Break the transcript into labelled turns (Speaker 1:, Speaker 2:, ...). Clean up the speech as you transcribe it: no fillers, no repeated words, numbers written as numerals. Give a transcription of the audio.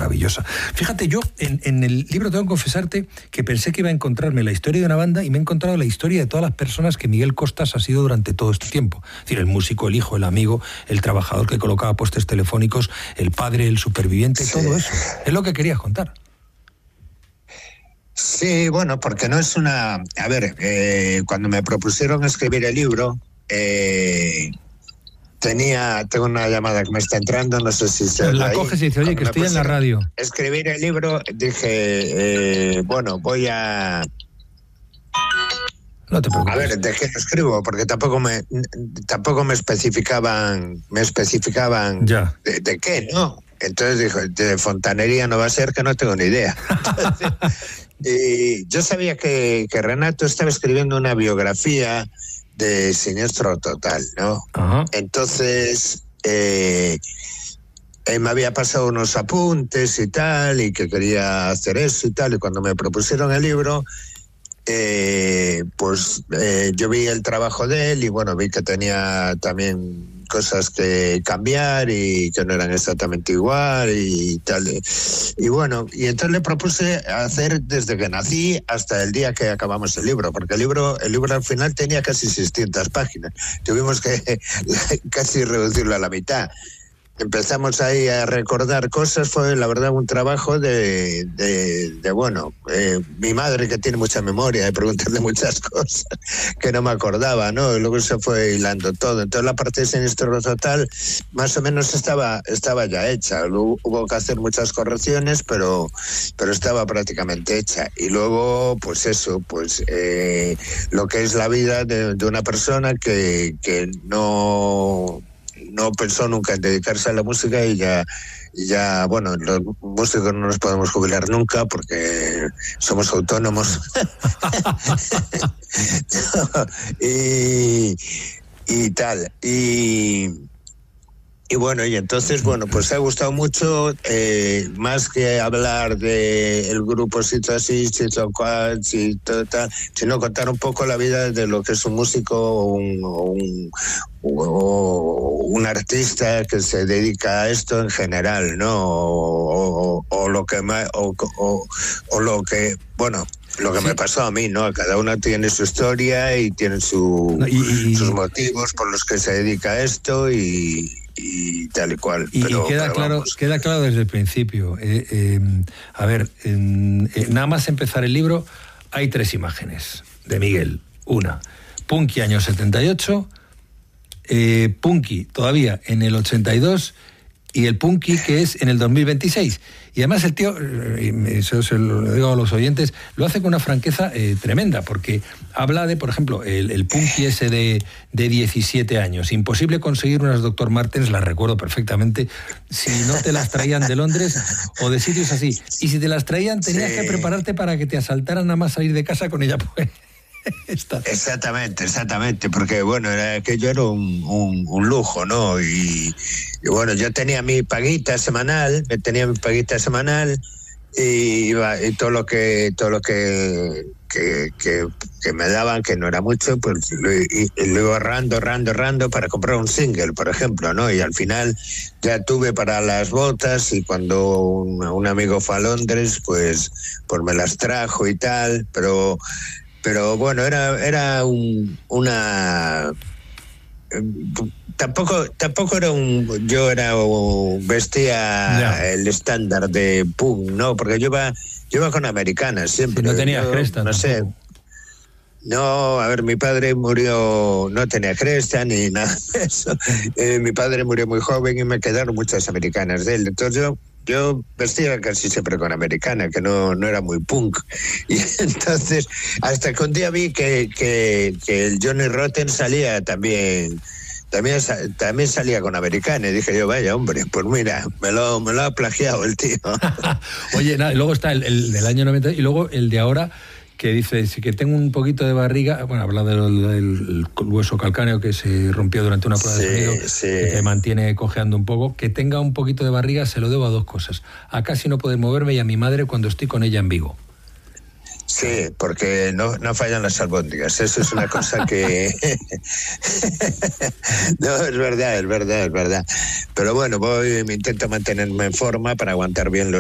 Speaker 1: maravillosa. Fíjate, yo en el libro tengo que confesarte que pensé que iba a encontrarme la historia de una banda y me he encontrado la historia de todas las personas que Miguel Costas ha sido durante todo este tiempo. Es decir, el músico, el hijo, el amigo, el trabajador que colocaba postes telefónicos, el padre, el superviviente, todo eso. Es lo que querías contar.
Speaker 2: Sí, bueno, porque no es una... A ver, cuando me propusieron escribir el libro, tengo una llamada que me está entrando, no sé si se...
Speaker 1: La coges y dice, oye, que estoy en la radio.
Speaker 2: Escribir el libro, dije, bueno, voy a...
Speaker 1: No te preocupes.
Speaker 2: A ver, ¿de qué lo escribo? Porque tampoco me especificaban
Speaker 1: ya.
Speaker 2: De qué, ¿no? Entonces dijo, de fontanería no va a ser, que no tengo ni idea. Entonces, y yo sabía que Renato estaba escribiendo una biografía de Siniestro Total, ¿no?
Speaker 1: Ajá.
Speaker 2: Entonces, me había pasado unos apuntes y tal, y que quería hacer eso y tal, y cuando me propusieron el libro, yo vi el trabajo de él y bueno, vi que tenía también cosas que cambiar y que no eran exactamente igual y tal. Y bueno, y entonces le propuse hacer desde que nací hasta el día que acabamos el libro, porque el libro al final tenía casi 600 páginas. Tuvimos que casi reducirlo a la mitad. Empezamos ahí a recordar cosas, fue la verdad un trabajo de mi madre, que tiene mucha memoria, de preguntarle muchas cosas que no me acordaba, ¿no? Y luego se fue hilando todo. Entonces la parte de Siniestro Total más o menos estaba ya hecha. Luego hubo que hacer muchas correcciones, pero estaba prácticamente hecha. Y luego, pues eso, lo que es la vida de una persona que no pensó nunca en dedicarse a la música y ya, bueno, los músicos no nos podemos jubilar nunca porque somos autónomos. y tal. Y bueno, y entonces, bueno, pues ha gustado mucho, más que hablar del grupo Sito Así, Sito Cual, Sito Tal, sino contar un poco la vida de lo que es un músico o un artista que se dedica a esto en general, ¿no? O lo que me pasó a mí, ¿no? Cada uno tiene su historia y tiene sus motivos por los que se dedica a esto y tal y cual.
Speaker 1: Pero queda claro desde el principio. Nada más empezar el libro, hay 3 imágenes de Miguel. Una, Punky año 78, Punky todavía en el 82 y el Punky que es en el 2026. Y además el tío, eso se lo digo a los oyentes, lo hace con una franqueza tremenda, porque habla de, por ejemplo, el Punky ese de 17 años. Imposible conseguir unas Dr. Martens, las recuerdo perfectamente, si no te las traían de Londres o de sitios así. Y si te las traían, tenías que prepararte para que te asaltaran nada más salir de casa con ella, pues.
Speaker 2: Exactamente, porque bueno, aquello era un lujo, ¿no? Y bueno, yo tenía mi paguita semanal, y todo lo que me daban, que no era mucho, pues lo iba ahorrando para comprar un single, por ejemplo, ¿no? Y al final ya tuve para las botas, y cuando un amigo fue a Londres, pues me las trajo y tal, pero bueno, era una... Tampoco era vestía el estándar de punk, ¿no? Porque yo iba con americanas siempre.
Speaker 1: Si no tenías cresta.
Speaker 2: No sé. No, a ver, mi padre murió, no tenía cresta ni nada de eso. Mi padre murió muy joven y me quedaron muchas americanas de él. Entonces yo vestía casi siempre con americana, que no era muy punk. Y entonces, hasta que un día vi que el Johnny Rotten salía también salía con americana, y dije yo, vaya hombre, pues mira, me lo ha plagiado el tío.
Speaker 1: Oye, nada, luego está el del año 90 y luego el de ahora, que dice, si que tengo un poquito de barriga, bueno, habla del hueso calcáneo que se rompió durante una prueba de sonido, que te mantiene cojeando un poco, que tenga un poquito de barriga se lo debo a 2 cosas, a casi no poder moverme y a mi madre cuando estoy con ella en Vigo.
Speaker 2: Sí, porque no fallan las albóndigas, eso es una cosa que... No, es verdad. Pero bueno, me intento mantenerme en forma para aguantar bien